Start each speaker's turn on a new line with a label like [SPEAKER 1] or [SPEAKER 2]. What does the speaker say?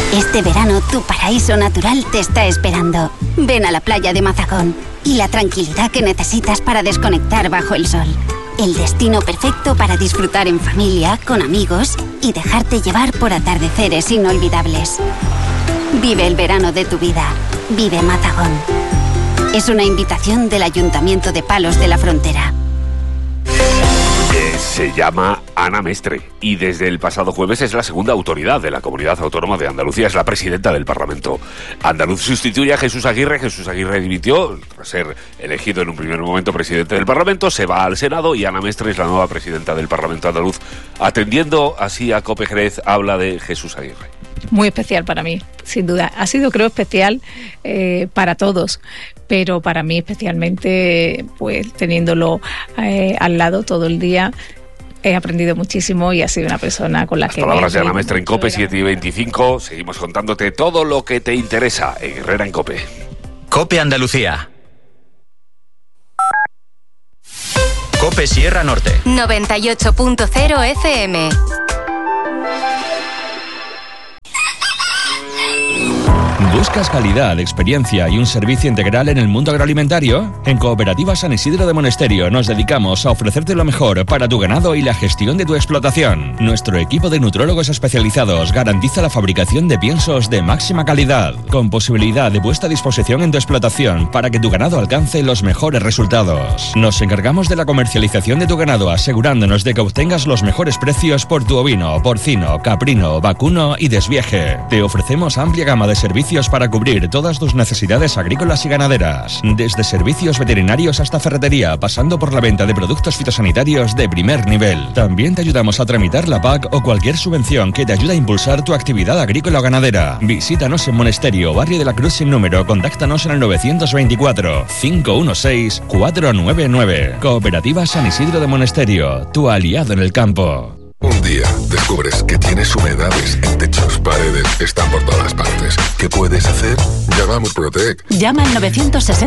[SPEAKER 1] Este verano tu paraíso natural te está esperando. Ven a la playa de Mazagón y la tranquilidad que necesitas para desconectar bajo el sol. El destino perfecto para disfrutar en familia, con amigos y dejarte llevar por atardeceres inolvidables. Vive el verano de tu vida. Vive Mazagón. Es una invitación del Ayuntamiento de Palos de la Frontera.
[SPEAKER 2] Se llama Ana Mestre y desde el pasado jueves es la segunda autoridad de la Comunidad Autónoma de Andalucía, es la presidenta del Parlamento andaluz. Sustituye a Jesús Aguirre. Jesús Aguirre dimitió tras ser elegido en un primer momento presidente del Parlamento, se va al Senado y Ana Mestre es la nueva presidenta del Parlamento andaluz. Atendiendo así a COPE Jerez, habla de Jesús Aguirre.
[SPEAKER 3] Muy especial para mí, sin duda. Ha sido, creo, especial para todos, pero para mí especialmente, pues teniéndolo al lado todo el día, he aprendido muchísimo y ha sido una persona con la que... Las
[SPEAKER 2] palabras de Ana Mestre en COPE 7:25. Seguimos contándote todo lo que te interesa en Herrera en COPE.
[SPEAKER 4] COPE Andalucía. COPE Sierra Norte.
[SPEAKER 5] 98.0 FM.
[SPEAKER 6] ¿Buscas calidad, experiencia y un servicio integral en el mundo agroalimentario? En Cooperativa San Isidro de Monesterio nos dedicamos a ofrecerte lo mejor para tu ganado y la gestión de tu explotación. Nuestro equipo de nutrólogos especializados garantiza la fabricación de piensos de máxima calidad, con posibilidad de puesta a disposición en tu explotación para que tu ganado alcance los mejores resultados. Nos encargamos de la comercialización de tu ganado, asegurándonos de que obtengas los mejores precios por tu ovino, porcino, caprino, vacuno y desvieje. Te ofrecemos amplia gama de servicios para cubrir todas tus necesidades agrícolas y ganaderas, desde servicios veterinarios hasta ferretería, pasando por la venta de productos fitosanitarios de primer nivel. También te ayudamos a tramitar la PAC o cualquier subvención que te ayude a impulsar tu actividad agrícola o ganadera. Visítanos en Monesterio, Barrio de la Cruz sin número. Contáctanos en el 924-516-499. Cooperativa San Isidro de Monesterio, tu aliado en el campo.
[SPEAKER 7] Un día descubres que tienes humedades en techos, paredes, están por todas partes. ¿Qué puedes hacer? Llama a Murprotec.
[SPEAKER 8] Llama al 960